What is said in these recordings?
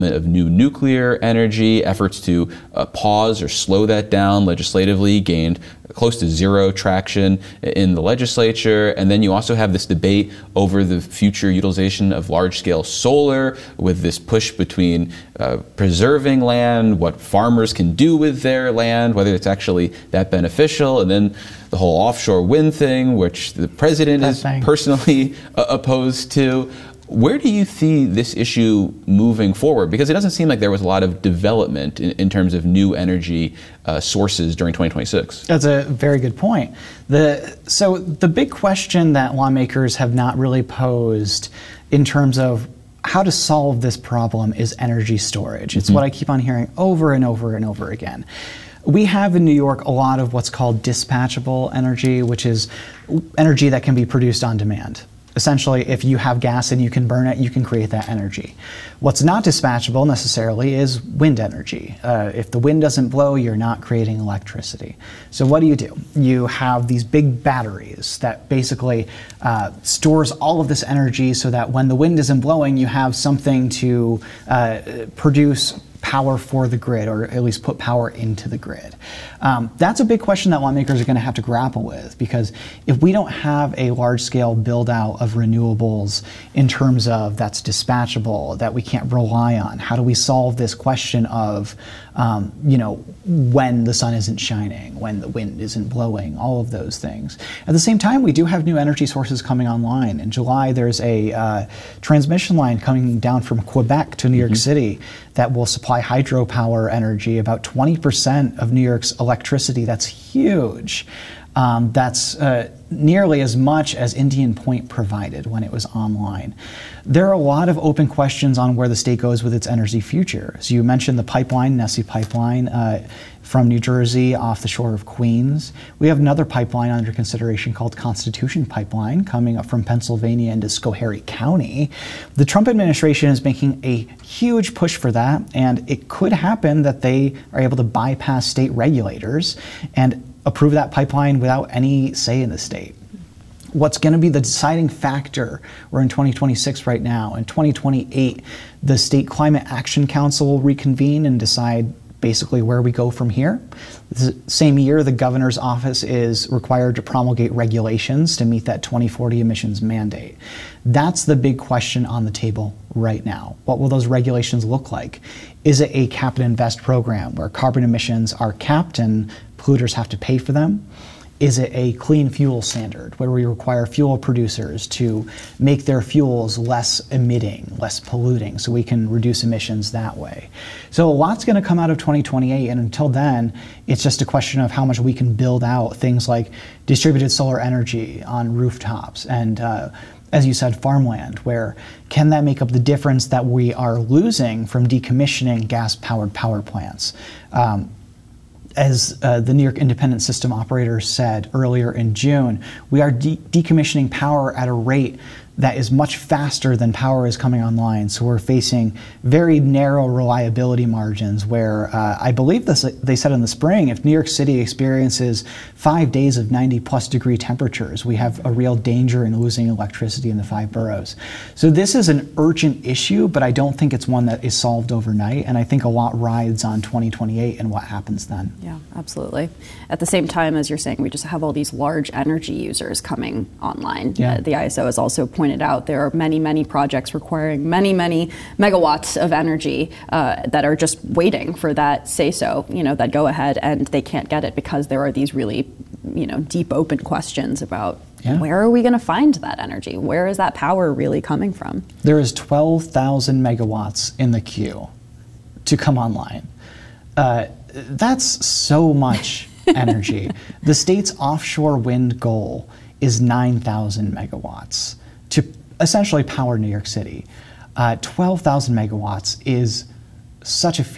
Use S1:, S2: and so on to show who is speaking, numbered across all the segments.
S1: of new nuclear energy. Efforts to pause or slow that down legislatively gained close to zero traction in the legislature. And then you also have this debate over the future utilization of large-scale solar, with this push between preserving land, what farmers can do with their land, whether it's actually that beneficial, and then the whole offshore wind thing, which the president is personally opposed to. Where do you see this issue moving forward? Because it doesn't seem like there was a lot of development in terms of new energy sources during 2026.
S2: That's a very good point. So the big question that lawmakers have not really posed in terms of how to solve this problem is energy storage. It's what I keep on hearing over and over and over again. We have in New York a lot of what's called dispatchable energy, which is energy that can be produced on demand. Essentially, if you have gas and you can burn it, you can create that energy. What's not dispatchable necessarily is wind energy. If the wind doesn't blow, you're not creating electricity. So what do? You have these big batteries that basically stores all of this energy so that when the wind isn't blowing, you have something to produce power for the grid, or at least put power into the grid. That's a big question that lawmakers are going to have to grapple with, because if we don't have a large-scale build-out of renewables in terms of that's dispatchable, that we can't rely on, how do we solve this question of when the sun isn't shining, when the wind isn't blowing, all of those things. At the same time, we do have new energy sources coming online. In July, there's a transmission line coming down from Quebec to New York City that will supply hydropower energy, about 20% of New York's electricity. That's huge. That's nearly as much as Indian Point provided when it was online. There are a lot of open questions on where the state goes with its energy future. So you mentioned the pipeline, Nessie Pipeline, from New Jersey off the shore of Queens. We have another pipeline under consideration called Constitution Pipeline coming up from Pennsylvania into Schoharie County. The Trump administration is making a huge push for that, and it could happen that they are able to bypass state regulators and approve that pipeline without any say in the state. What's going to be the deciding factor? We're in 2026 right now. In 2028, the State Climate Action Council will reconvene and decide basically where we go from here. The same year, the governor's office is required to promulgate regulations to meet that 2040 emissions mandate. That's the big question on the table right now. What will those regulations look like? Is it a cap and invest program where carbon emissions are capped and polluters have to pay for them? Is it a clean fuel standard where we require fuel producers to make their fuels less emitting, less polluting, so we can reduce emissions that way? So a lot's going to come out of 2028, and until then, it's just a question of how much we can build out things like distributed solar energy on rooftops and as you said, farmland, where can that make up the difference that we are losing from decommissioning gas-powered power plants? As the New York Independent System Operator said earlier in June, we are decommissioning power at a rate that is much faster than power is coming online. So we're facing very narrow reliability margins where I believe they said in the spring, if New York City experiences 5 days of 90+ degree temperatures, we have a real danger in losing electricity in the 5 boroughs. So this is an urgent issue, but I don't think it's one that is solved overnight. And I think a lot rides on 2028 and what happens then.
S3: Yeah, absolutely. At the same time, as you're saying, we just have all these large energy users coming online.
S2: Yeah.
S3: The ISO has also pointed out there are many, many projects requiring many, many megawatts of energy that are just waiting for that say-so, that go ahead, and they can't get it because there are these really, deep open questions about where are we going to find that energy? Where is that power really coming from?
S2: There is 12,000 megawatts in the queue to come online. That's so much energy. The state's offshore wind goal is 9,000 megawatts to essentially power New York City. 12,000 megawatts is such a feat.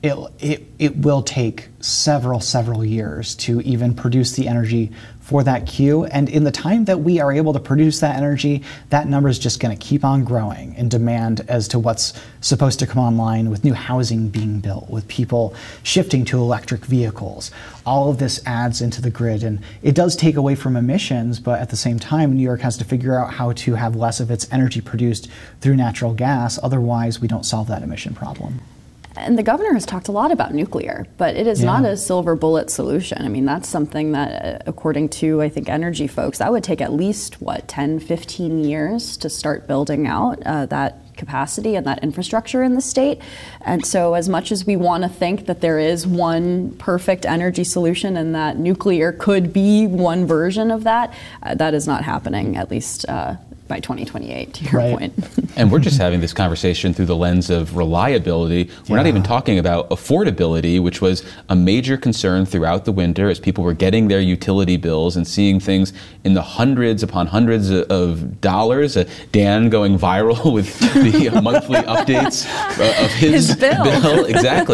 S2: it will take several years to even produce the energy for that queue. And in the time that we are able to produce that energy, that number is just going to keep on growing in demand as to what's supposed to come online, with new housing being built, with people shifting to electric vehicles. All of this adds into the grid, and it does take away from emissions, but at the same time, New York has to figure out how to have less of its energy produced through natural gas. Otherwise, we don't solve that emission problem.
S3: And the governor has talked a lot about nuclear, but it is not a silver bullet solution. I mean, that's something that, according to, I think, energy folks, that would take at least, 10, 15 years to start building out that capacity and that infrastructure in the state. And so as much as we want to think that there is one perfect energy solution and that nuclear could be one version of that, that is not happening, at least by 2028, to your point.
S1: And we're just having this conversation through the lens of reliability. We're not even talking about affordability, which was a major concern throughout the winter as people were getting their utility bills and seeing things in the hundreds upon hundreds of dollars. Dan going viral with the monthly updates of his bill. Exactly.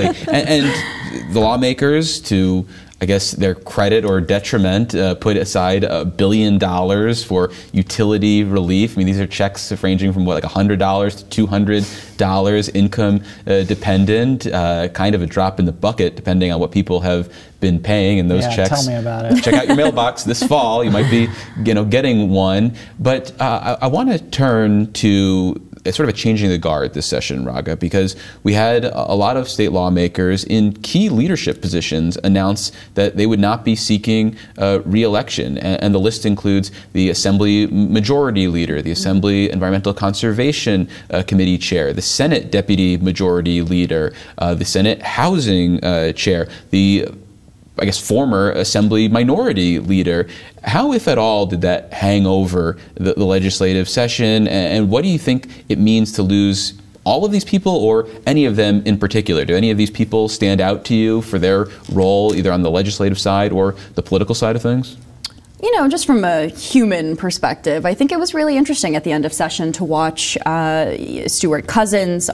S1: And the lawmakers, to I guess their credit or detriment, put aside $1 billion for utility relief. I mean, these are checks ranging from like $100 to $200, income dependent, kind of a drop in the bucket depending on what people have been paying. And those checks,
S2: tell me about it.
S1: Check out your mailbox this fall. You might be, getting one. But I want to turn to sort of a changing the guard this session, Raga, because we had a lot of state lawmakers in key leadership positions announce that they would not be seeking re-election. And the list includes the Assembly Majority Leader, the Assembly Environmental Conservation Committee Chair, the Senate Deputy Majority Leader, the Senate Housing Chair, the former Assembly Minority Leader. How, if at all, did that hang over the legislative session? And what do you think it means to lose all of these people, or any of them in particular? Do any of these people stand out to you for their role either on the legislative side or the political side of things?
S3: Just from a human perspective, I think it was really interesting at the end of session to watch Andrea Stewart Cousins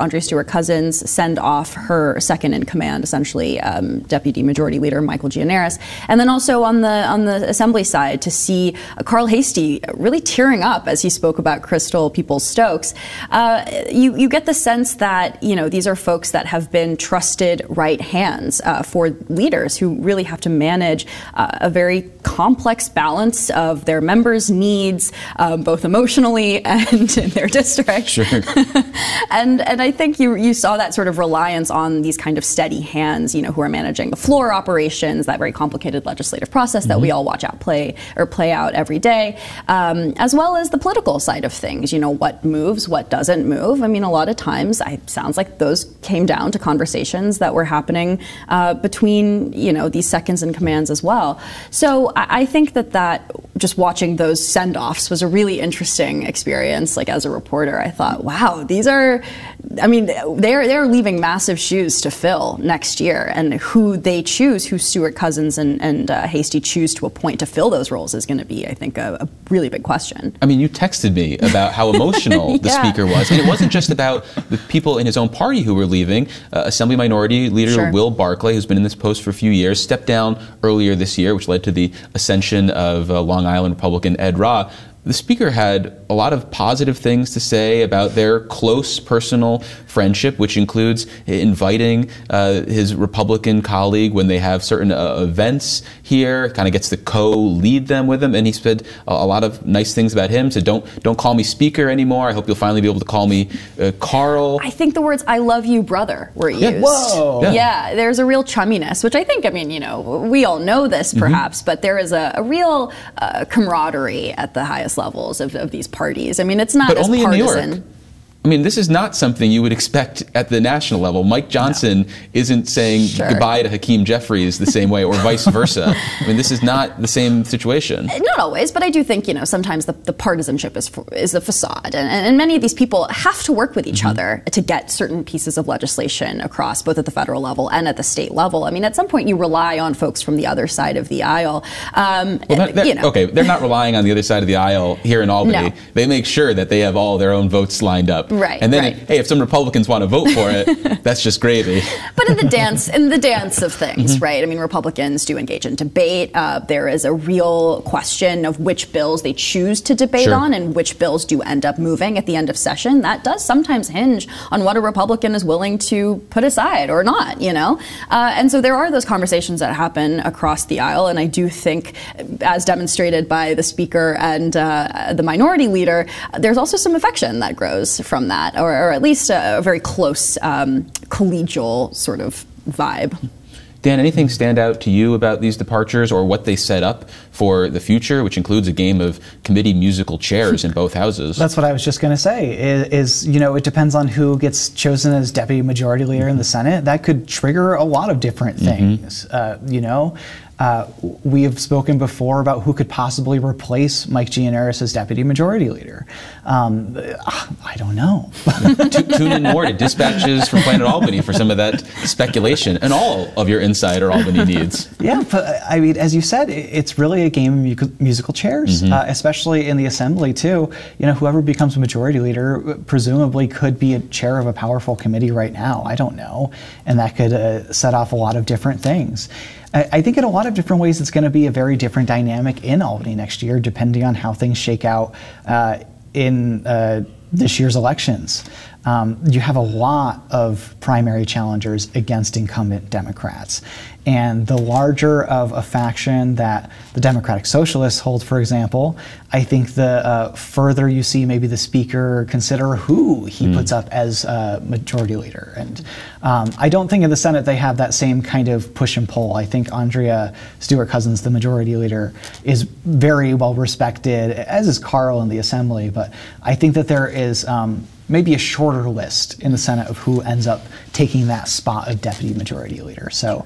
S3: send off her second in command, essentially Deputy Majority Leader Michael Gianaris, and then also on the Assembly side to see Carl Heastie really tearing up as he spoke about Crystal Peoples-Stokes. You get the sense that these are folks that have been trusted right hands for leaders who really have to manage a very complex balance of their members' needs, both emotionally and in their district.
S1: Sure.
S3: and I think you saw that sort of reliance on these kind of steady hands, who are managing the floor operations, that very complicated legislative process that we all watch out play out every day, as well as the political side of things. What moves, what doesn't move. I mean, a lot of times it sounds like those came down to conversations that were happening between these seconds in commands as well. So I think that just watching those send-offs was a really interesting experience. Like, as a reporter, I thought, wow, they're leaving massive shoes to fill next year, and who Stewart Cousins and Heastie choose to appoint to fill those roles is going to be, I think, a really big question.
S1: I mean, you texted me about how emotional the speaker was, and it wasn't just about the people in his own party who were leaving. Assembly Minority Leader Will Barclay, who's been in this post for a few years, stepped down earlier this year, which led to the ascension of Long Island Republican Ed Rah. The speaker had a lot of positive things to say about their close personal friendship, which includes inviting his Republican colleague when they have certain events here, kind of gets to co-lead them with him. And he said a lot of nice things about him. Said, don't call me speaker anymore. I hope you'll finally be able to call me Carl.
S3: I think the words "I love you, brother" were used.
S2: Whoa.
S3: Yeah, there's a real chumminess, which I think, we all know this perhaps, but there is a real camaraderie at the highest levels of these parties. I mean, it's not as partisan.
S1: In New York. I mean, this is not something you would expect at the national level. Mike Johnson isn't saying goodbye to Hakeem Jeffries the same way, or vice versa. I mean, this is not the same situation.
S3: Not always, but I do think, sometimes the partisanship is a facade. And many of these people have to work with each other to get certain pieces of legislation across, both at the federal level and at the state level. I mean, at some point, you rely on folks from the other side of the aisle.
S1: Okay, they're not relying on the other side of the aisle here in Albany.
S3: No.
S1: They make sure that they have all their own votes lined up.
S3: Right.
S1: And then,
S3: right.
S1: hey, if some Republicans want to vote for it, that's just gravy.
S3: But in the dance of things, right? I mean, Republicans do engage in debate. There is a real question of which bills they choose to debate on and which bills do end up moving at the end of session. That does sometimes hinge on what a Republican is willing to put aside or not, you know? And so there are those conversations that happen across the aisle. And I do think, as demonstrated by the Speaker and the Minority Leader, there's also some affection that grows from that, or at least a very close collegial sort of vibe.
S1: Dan, anything stand out to you about these departures or what they set up for the future, which includes a game of committee musical chairs in both houses?
S2: That's what I was just going to say, is, you know, it depends on who gets chosen as Deputy Majority Leader in the Senate. That could trigger a lot of different things, you know. We have spoken before about who could possibly replace Mike Gianaris as Deputy Majority Leader. I don't know.
S1: Tune in more to Dispatches from Planet Albany for some of that speculation and all of your Insider Albany needs.
S2: Yeah, but I mean, as you said, it's really a game of musical chairs, especially in the Assembly too. You know, whoever becomes a Majority Leader presumably could be a chair of a powerful committee right now. I don't know, and that could set off a lot of different things. I think in a lot of different ways, it's going to be a very different dynamic in Albany next year, depending on how things shake out in this year's elections. You have a lot of primary challengers against incumbent Democrats. And the larger of a faction that the Democratic Socialists hold, for example, I think the further you see maybe the Speaker consider who he puts up as Majority Leader. And I don't think in the Senate they have that same kind of push and pull. I think Andrea Stewart-Cousins, the Majority Leader, is very well respected, as is Carl in the Assembly. But I think that there is maybe a shorter list in the Senate of who ends up taking that spot of Deputy Majority Leader. So,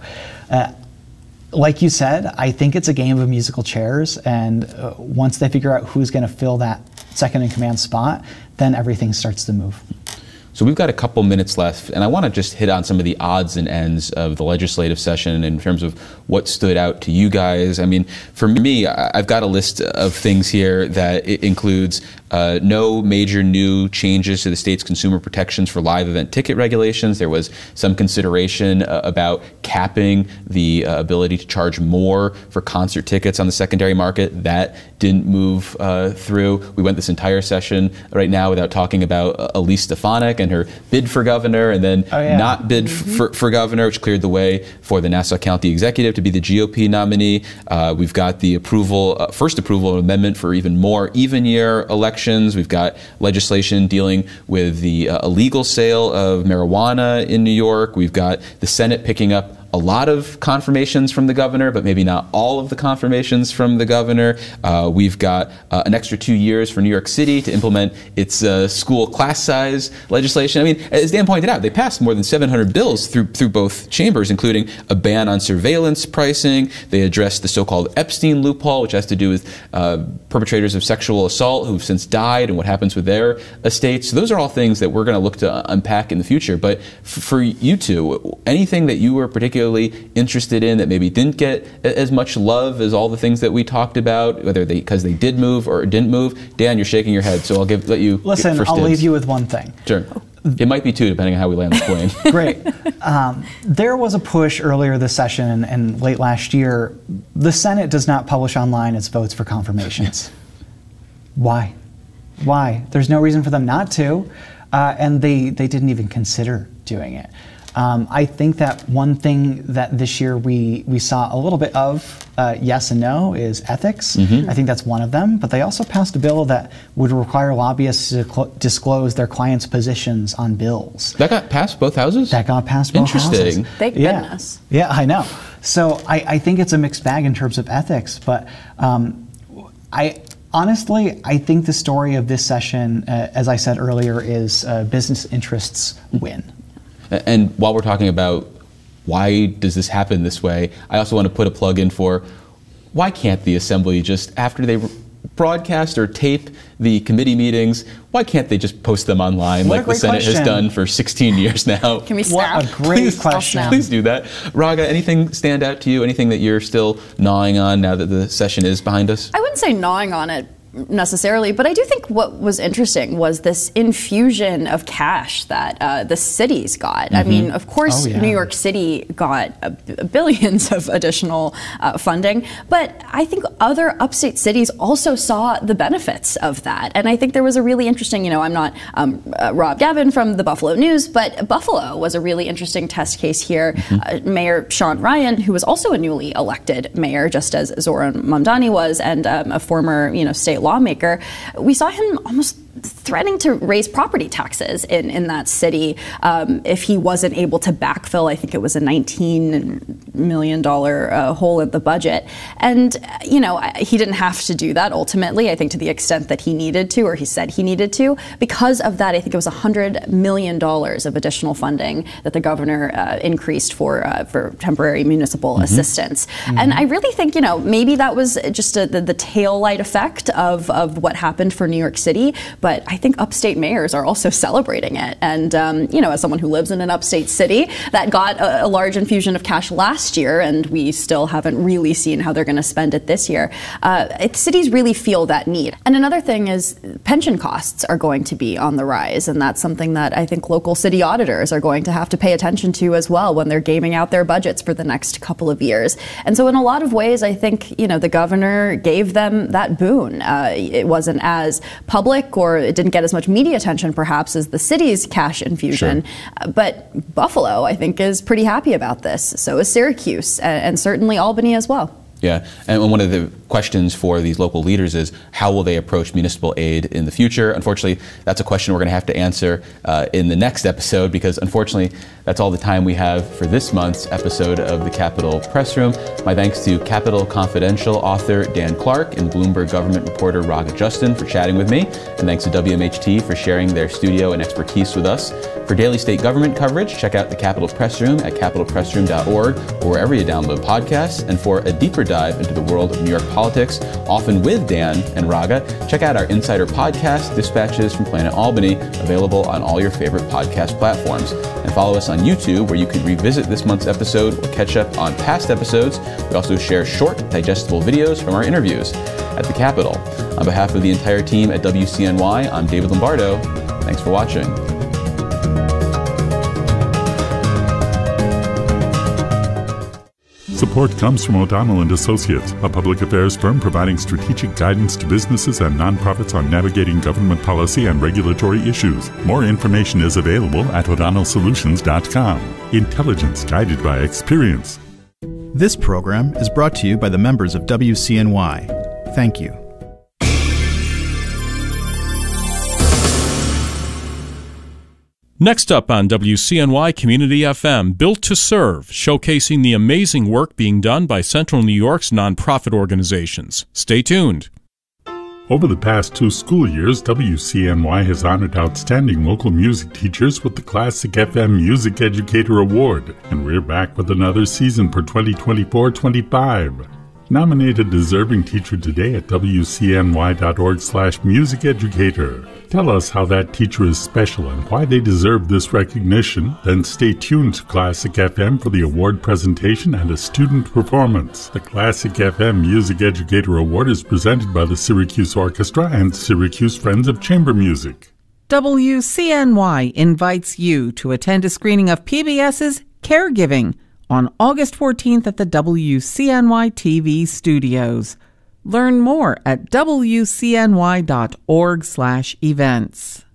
S2: like you said, I think it's a game of musical chairs, and once they figure out who's going to fill that second-in-command spot, then everything starts to move.
S1: So we've got a couple minutes left, and I want to just hit on some of the odds and ends of the legislative session in terms of what stood out to you guys. I mean, for me, I've got a list of things here that it includes no major new changes to the state's consumer protections for live event ticket regulations. There was some consideration about capping the ability to charge more for concert tickets on the secondary market. That didn't move through. We went this entire session right now without talking about Elise Stefanik and her bid for governor, and then not bid for governor, which cleared the way for the Nassau County Executive to be the GOP nominee. We've got the approval, first approval of an amendment for even more even-year elections. We've got legislation dealing with the illegal sale of marijuana in New York. We've got the Senate picking up a lot of confirmations from the governor, but maybe not all of the confirmations from the governor. We've got an extra 2 years for New York City to implement its school class size legislation. I mean, as Dan pointed out, they passed more than 700 bills through both chambers, including a ban on surveillance pricing. They addressed the so-called Epstein loophole, which has to do with perpetrators of sexual assault who've since died and what happens with their estates. So those are all things that we're going to look to unpack in the future. But for you two, anything that you were particularly interested in that maybe didn't get as much love as all the things that we talked about, whether because they did move or didn't move? Dan, you're shaking your head, so let you
S2: listen.
S1: First
S2: I'll leave you with one thing.
S1: Sure. It might be two, depending on how we land the plane.
S2: Great. There was a push earlier this session and late last year. The Senate does not publish online its votes for confirmations. Why? Why? There's no reason for them not to, and they didn't even consider doing it. I think that one thing that this year we saw a little bit of, yes and no, is ethics. I think that's one of them. But they also passed a bill that would require lobbyists to disclose their clients' positions on bills.
S1: That got past both houses?
S2: That got past both houses.
S1: Interesting.
S3: Thank goodness.
S2: Yeah, I know. So I think it's a mixed bag in terms of ethics. But honestly, I think the story of this session, as I said earlier, is business interests win.
S1: And while we're talking about why does this happen this way, I also want to put a plug in for why can't the Assembly just, after they broadcast or tape the committee meetings, why can't they just post them online like the Senate has done for 16 years now?
S3: Can we snap?
S2: What a great question.
S1: Please do that. Raga, anything stand out to you? Anything that you're still gnawing on now that the session is behind us?
S3: I wouldn't say gnawing on it necessarily, but I do think what was interesting was this infusion of cash that the cities got. I mean, of course, New York City got billions of additional funding, but I think other upstate cities also saw the benefits of that. And I think there was a really interesting, I'm not Rob Gavin from the Buffalo News, but Buffalo was a really interesting test case here. Mayor Sean Ryan, who was also a newly elected mayor, just as Zoran Mamdani was, and a former, state lawmaker, we saw him almost threatening to raise property taxes in that city if he wasn't able to backfill. I think it was a $19 million hole in the budget. And, he didn't have to do that ultimately, I think to the extent that he needed to, or he said he needed to. Because of that, I think it was $100 million of additional funding that the governor increased for temporary municipal assistance. And I really think, maybe that was just the tail light effect of what happened for New York City. But I think upstate mayors are also celebrating it. And, as someone who lives in an upstate city that got a large infusion of cash last year, and we still haven't really seen how they're going to spend it this year, cities really feel that need. And another thing is pension costs are going to be on the rise. And that's something that I think local city auditors are going to have to pay attention to as well when they're gaming out their budgets for the next couple of years. And so in a lot of ways, I think, the governor gave them that boon. It wasn't as public, or it didn't get as much media attention perhaps as the city's cash infusion. Sure. But Buffalo, I think, is pretty happy about this. So is Syracuse, and certainly Albany as well.
S1: Yeah, and one of the questions for these local leaders is how will they approach municipal aid in the future? Unfortunately, that's a question we're going to have to answer in the next episode, because unfortunately, that's all the time we have for this month's episode of the Capitol Press Room. My thanks to Capitol Confidential author Dan Clark and Bloomberg government reporter Raga Justin for chatting with me, and thanks to WMHT for sharing their studio and expertise with us. For daily state government coverage, check out the Capitol Press Room at capitolpressroom.org or wherever you download podcasts. And for a deeper dive into the world of New York politics, often with Dan and Raga, check out our Insider podcast, Dispatches from Planet Albany, available on all your favorite podcast platforms. And follow us on YouTube, where you can revisit this month's episode or catch up on past episodes. We also share short, digestible videos from our interviews at the Capitol. On behalf of the entire team at WCNY, I'm David Lombardo. Thanks for watching.
S4: Support comes from O'Donnell & Associates, a public affairs firm providing strategic guidance to businesses and nonprofits on navigating government policy and regulatory issues. More information is available at o'donnellsolutions.com. Intelligence guided by experience.
S5: This program is brought to you by the members of WCNY. Thank you.
S6: Next up on WCNY Community FM, Built to Serve, showcasing the amazing work being done by Central New York's nonprofit organizations. Stay tuned.
S4: Over the past 2 school years, WCNY has honored outstanding local music teachers with the Classic FM Music Educator Award, and we're back with another season for 2024-25. Nominate a deserving teacher today at wcny.org/musiceducator. Tell us how that teacher is special and why they deserve this recognition. Then stay tuned to Classic FM for the award presentation and a student performance. The Classic FM Music Educator Award is presented by the Syracuse Orchestra and Syracuse Friends of Chamber Music.
S7: WCNY invites you to attend a screening of PBS's Caregiving on August 14th at the WCNY TV studios. Learn more at wcny.org/events.